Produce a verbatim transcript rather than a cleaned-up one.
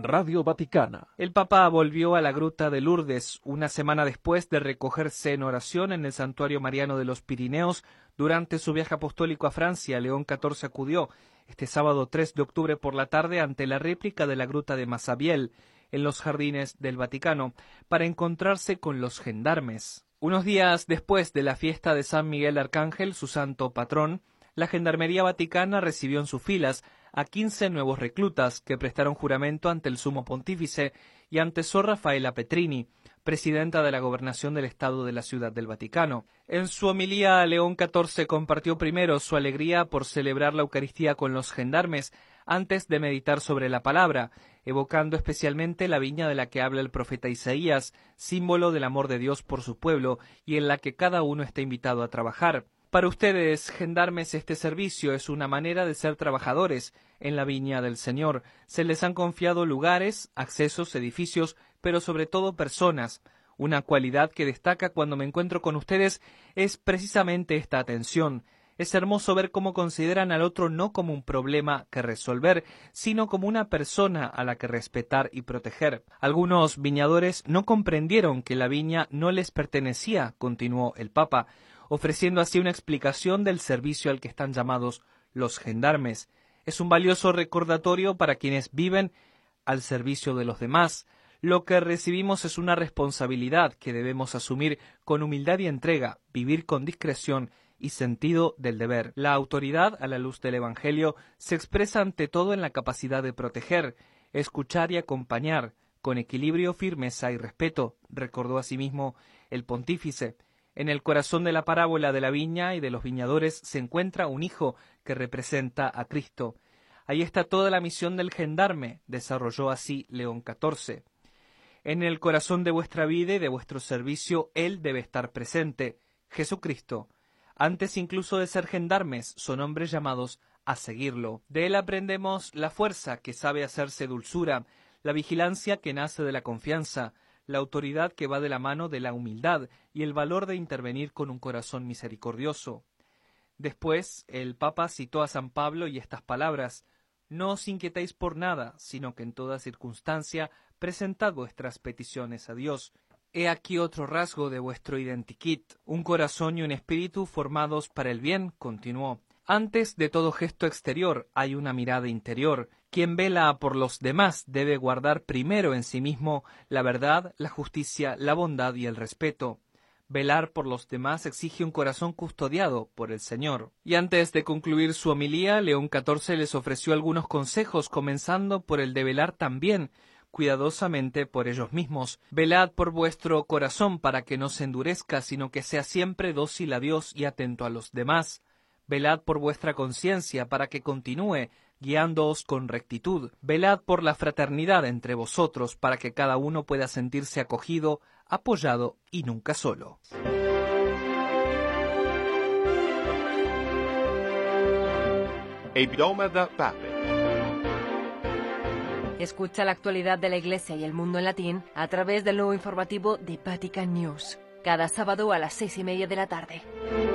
Radio Vaticana. El Papa volvió a la Gruta de Lourdes una semana después de recogerse en oración en el Santuario Mariano de los Pirineos. Durante su viaje apostólico a Francia, León catorce acudió este sábado tres de octubre por la tarde ante la réplica de la Gruta de Massabielle, en los jardines del Vaticano, para encontrarse con los gendarmes. Unos días después de la fiesta de San Miguel Arcángel, su santo patrón, la Gendarmería Vaticana recibió en sus filas a quince nuevos reclutas que prestaron juramento ante el Sumo Pontífice y ante Sor Rafaela Petrini, presidenta de la Gobernación del Estado de la Ciudad del Vaticano. En su homilía, León catorce compartió primero su alegría por celebrar la Eucaristía con los gendarmes antes de meditar sobre la palabra, evocando especialmente la viña de la que habla el profeta Isaías, símbolo del amor de Dios por su pueblo y en la que cada uno está invitado a trabajar. Para ustedes, gendarmes, este servicio es una manera de ser trabajadores en la viña del Señor. Se les han confiado lugares, accesos, edificios, pero sobre todo personas. Una cualidad que destaca cuando me encuentro con ustedes es precisamente esta atención. Es hermoso ver cómo consideran al otro no como un problema que resolver, sino como una persona a la que respetar y proteger. Algunos viñadores no comprendieron que la viña no les pertenecía, continuó el Papa, ofreciendo así una explicación del servicio al que están llamados los gendarmes. Es un valioso recordatorio para quienes viven al servicio de los demás. Lo que recibimos es una responsabilidad que debemos asumir con humildad y entrega, vivir con discreción y sentido del deber. La autoridad, a la luz del Evangelio, se expresa ante todo en la capacidad de proteger, escuchar y acompañar, con equilibrio, firmeza y respeto, recordó asimismo el pontífice. En el corazón de la parábola de la viña y de los viñadores se encuentra un hijo que representa a Cristo. Ahí está toda la misión del gendarme, desarrolló así León catorce. En el corazón de vuestra vida y de vuestro servicio, Él debe estar presente, Jesucristo. Antes incluso de ser gendarmes, son hombres llamados a seguirlo. De Él aprendemos la fuerza que sabe hacerse dulzura, la vigilancia que nace de la confianza, la autoridad que va de la mano de la humildad y el valor de intervenir con un corazón misericordioso. Después, el Papa citó a San Pablo y estas palabras: «No os inquietéis por nada, sino que en toda circunstancia presentad vuestras peticiones a Dios». He aquí otro rasgo de vuestro identikit, un corazón y un espíritu formados para el bien, continuó. Antes de todo gesto exterior hay una mirada interior. Quien vela por los demás debe guardar primero en sí mismo la verdad, la justicia, la bondad y el respeto. Velar por los demás exige un corazón custodiado por el Señor. Y antes de concluir su homilía, León catorce les ofreció algunos consejos, comenzando por el de velar también cuidadosamente por ellos mismos. Velad por vuestro corazón para que no se endurezca, sino que sea siempre dócil a Dios y atento a los demás. Velad por vuestra conciencia para que continúe guiándoos con rectitud. Velad por la fraternidad entre vosotros para que cada uno pueda sentirse acogido, apoyado y nunca solo. Escucha la actualidad de la Iglesia y el mundo en latín a través del nuevo informativo de Vatican News, cada sábado a las seis y media de la tarde.